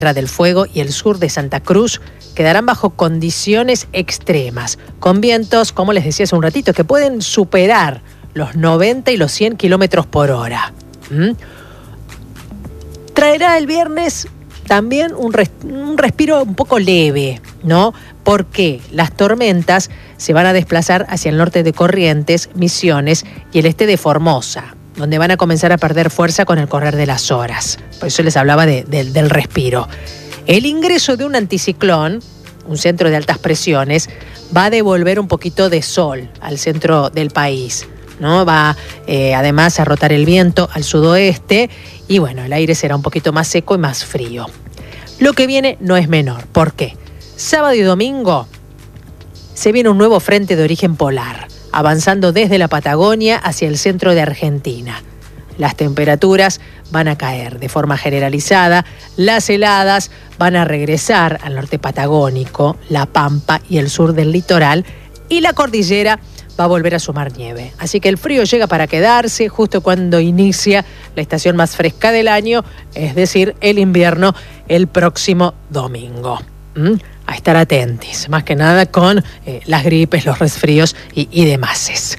Tierra del Fuego y el sur de Santa Cruz quedarán bajo condiciones extremas, con vientos, como les decía hace un ratito, que pueden superar los 90 y los 100 kilómetros por hora. Traerá el viernes también un respiro un poco leve, ¿no? Porque las tormentas se van a desplazar hacia el norte de Corrientes, Misiones y el este de Formosa, donde van a comenzar a perder fuerza con el correr de las horas. Por eso les hablaba del respiro. El ingreso de un anticiclón, un centro de altas presiones, va a devolver un poquito de sol al centro del país, ¿no? Va además a rotar el viento al sudoeste y bueno, el aire será un poquito más seco y más frío. Lo que viene no es menor. ¿Por qué? Sábado y domingo se viene un nuevo frente de origen polar, avanzando desde la Patagonia hacia el centro de Argentina. Las temperaturas van a caer de forma generalizada, las heladas van a regresar al norte patagónico, la Pampa y el sur del litoral, y la cordillera va a volver a sumar nieve. Así que el frío llega para quedarse justo cuando inicia la estación más fresca del año, es decir, el invierno, el próximo domingo. A estar atentos, más que nada con las gripes, los resfríos y demás.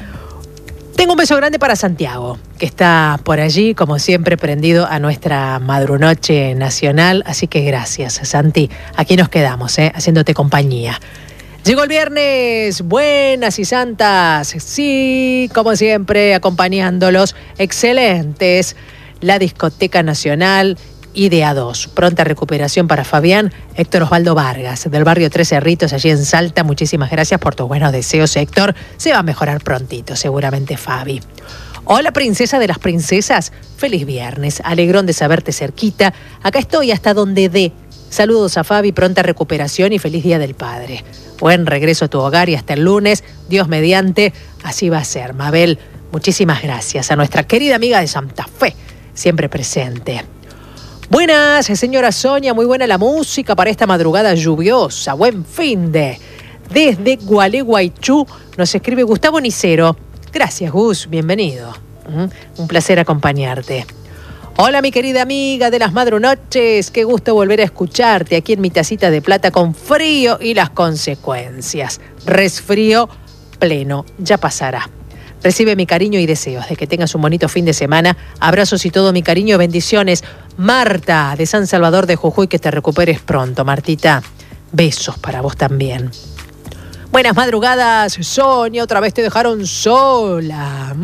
Tengo un beso grande para Santiago, que está por allí, como siempre, prendido a nuestra Madrunoche Nacional. Así que gracias, Santi. Aquí nos quedamos, haciéndote compañía. Llegó el viernes, buenas y santas. Sí, como siempre, acompañándolos. Excelentes. La Discoteca Nacional y de A2. Pronta recuperación para Fabián. Héctor Osvaldo Vargas, del barrio Tres Cerritos, allí en Salta. Muchísimas gracias por tus buenos deseos, Héctor. Se va a mejorar prontito, seguramente, Fabi. Hola, princesa de las princesas. Feliz viernes. Alegrón de saberte cerquita. Acá estoy hasta donde dé. Saludos a Fabi, pronta recuperación y feliz Día del Padre. Buen regreso a tu hogar y hasta el lunes. Dios mediante, así va a ser. Mabel, muchísimas gracias. A nuestra querida amiga de Santa Fe, siempre presente. Buenas, señora Sonia, muy buena la música para esta madrugada lluviosa. Buen finde. Desde Gualeguaychú nos escribe Gustavo Nicero. Gracias, Gus, bienvenido. Un placer acompañarte. Hola, mi querida amiga de las madrunoches. Qué gusto volver a escucharte aquí en mi tacita de plata con frío y las consecuencias. Resfrío pleno, ya pasará. Recibe mi cariño y deseos de que tengas un bonito fin de semana. Abrazos y todo mi cariño, bendiciones. Marta, de San Salvador de Jujuy, que te recuperes pronto, Martita. Besos para vos también. Buenas madrugadas, Sonia, otra vez te dejaron sola.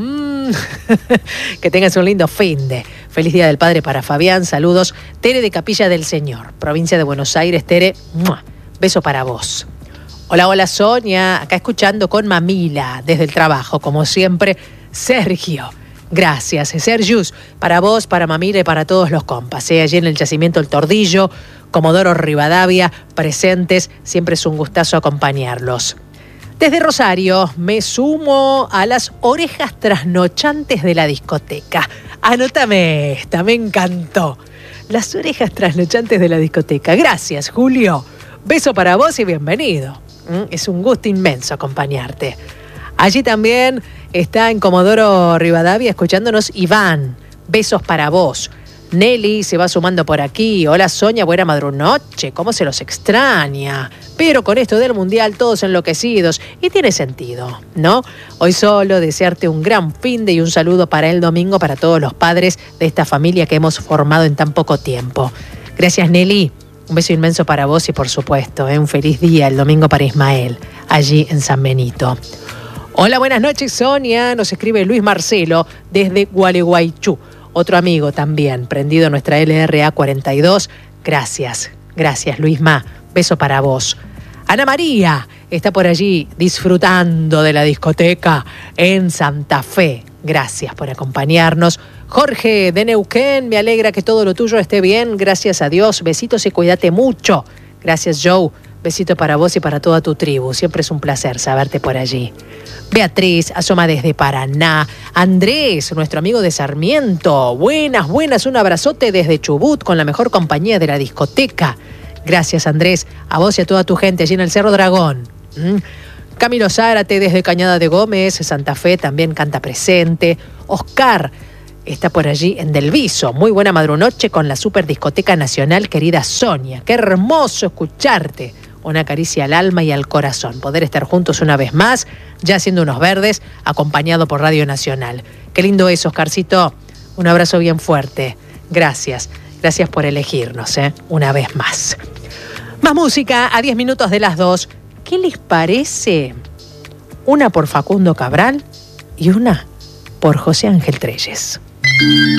Que tengas un lindo finde. Feliz Día del Padre para Fabián, saludos. Tere de Capilla del Señor, provincia de Buenos Aires. Tere, beso para vos. Hola, hola Sonia, acá escuchando con Mamila desde el trabajo, como siempre, Sergio. Gracias, Sergius, para vos, para Mamila y para todos los compas. Allí en el Yacimiento El Tordillo, Comodoro Rivadavia, presentes, siempre es un gustazo acompañarlos. Desde Rosario me sumo a las orejas trasnochantes de la discoteca. Anótame esta, me encantó. Las orejas trasnochantes de la discoteca. Gracias, Julio. Beso para vos y bienvenido. Es un gusto inmenso acompañarte. Allí también está en Comodoro Rivadavia escuchándonos Iván. Besos para vos. Nelly se va sumando por aquí. Hola Sonia, buena madrunoche. ¿Cómo se los extraña? Pero con esto del mundial todos enloquecidos. Y tiene sentido, ¿no? Hoy solo desearte un gran finde y un saludo para el domingo para todos los padres de esta familia que hemos formado en tan poco tiempo. Gracias, Nelly. Un beso inmenso para vos y por supuesto, un feliz día el domingo para Ismael, allí en San Benito. Hola, buenas noches Sonia, nos escribe Luis Marcelo desde Gualeguaychú. Otro amigo también, prendido en nuestra LRA 42. Gracias Luisma, beso para vos. Ana María está por allí disfrutando de la discoteca en Santa Fe. Gracias por acompañarnos. Jorge de Neuquén, me alegra que todo lo tuyo esté bien. Gracias a Dios. Besitos y cuídate mucho. Gracias, Joe. Besito para vos y para toda tu tribu. Siempre es un placer saberte por allí. Beatriz asoma desde Paraná. Andrés, nuestro amigo de Sarmiento. Buenas. Un abrazote desde Chubut con la mejor compañía de la discoteca. Gracias, Andrés. A vos y a toda tu gente allí en el Cerro Dragón. Camilo Zárate desde Cañada de Gómez, Santa Fe, también canta presente. Oscar está por allí en Del Viso. Muy buena madrunoche con la Super Discoteca Nacional, querida Sonia. Qué hermoso escucharte. Una caricia al alma y al corazón. Poder estar juntos una vez más, ya haciendo unos verdes, acompañado por Radio Nacional. Qué lindo eso, Oscarcito. Un abrazo bien fuerte. Gracias. Gracias por elegirnos, una vez más. Más música a 10 minutos de las 2. ¿Qué les parece? Una por Facundo Cabral y una por José Ángel Trelles.